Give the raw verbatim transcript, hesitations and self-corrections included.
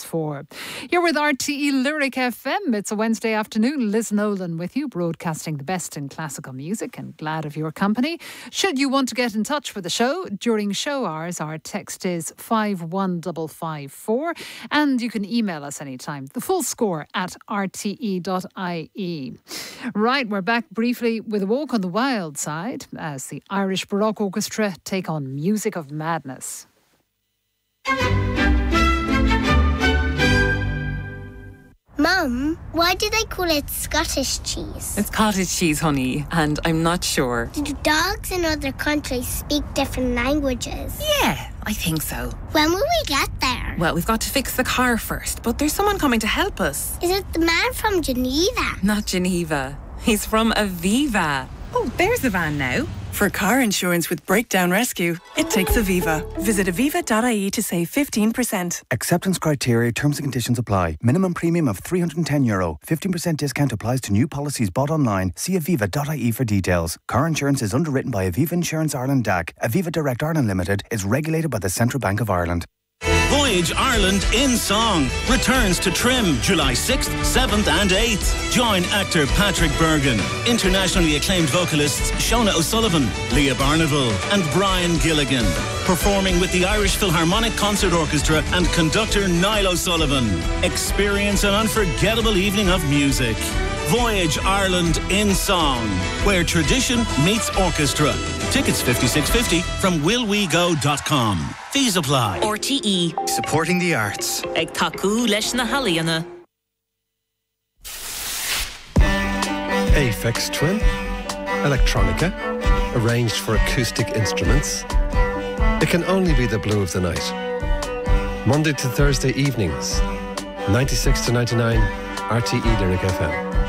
four. You're with R T E Lyric F M. It's a Wednesday afternoon. Liz Nolan with you, broadcasting the best in classical music, and glad of your company. Should you want to get in touch with the show during show hours, our text is five one five five four, and you can email us anytime. The full score at r t e dot i e. Right, we're back briefly with a walk on the wild side as the Irish Baroque Orchestra take on Music of Madness. Mum, why do they call it Scottish cheese? It's cottage cheese, honey, and I'm not sure. Do dogs in other countries speak different languages? Yeah, I think so. When will we get there? Well, we've got to fix the car first, but there's someone coming to help us. Is it the man from Geneva? Not Geneva. He's from Aviva. Oh, there's the van now. For car insurance with breakdown rescue, it takes Aviva. Visit aviva dot i e to save fifteen percent. Acceptance criteria, terms and conditions apply. Minimum premium of three hundred ten euro. fifteen percent discount applies to new policies bought online. See aviva dot i e for details. Car insurance is underwritten by Aviva Insurance Ireland D A C. Aviva Direct Ireland Limited is regulated by the Central Bank of Ireland. Voyage Ireland in Song returns to Trim July sixth, seventh and eighth. Join actor Patrick Bergin, internationally acclaimed vocalists Shona O'Sullivan, Leah Barneville and Brian Gilligan, performing with the Irish Philharmonic Concert Orchestra and conductor Niall O'Sullivan. Experience an unforgettable evening of music. Voyage Ireland in Song, where tradition meets orchestra. Tickets fifty-six fifty from will we go dot com. Fees apply. R T E. Supporting the arts. Ag taku leis na haliana. Aphex Twin. Electronica. Arranged for acoustic instruments. It can only be the blue of the night. Monday to Thursday evenings. ninety-six to ninety-nine. R T E Lyric F M.